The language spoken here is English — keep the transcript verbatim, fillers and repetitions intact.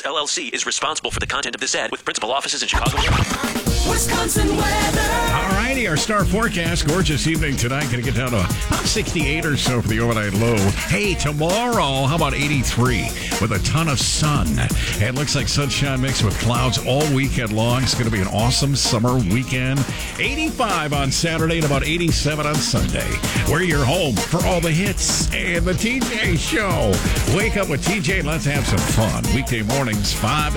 L L C is responsible for the content of this ad with principal offices in Chicago. Wisconsin weather. All righty, our star forecast. Gorgeous evening tonight. Going to get down to about sixty-eight or so for the overnight low. Hey, tomorrow, how about eighty-three with a ton of sun? It looks like sunshine mixed with clouds all weekend long. It's going to be an awesome summer weekend. eighty-five on Saturday and about eighty-seven on Sunday. We're your home for all the hits and the T J Show. Wake up with T J and let's have some fun. Weekday mornings, five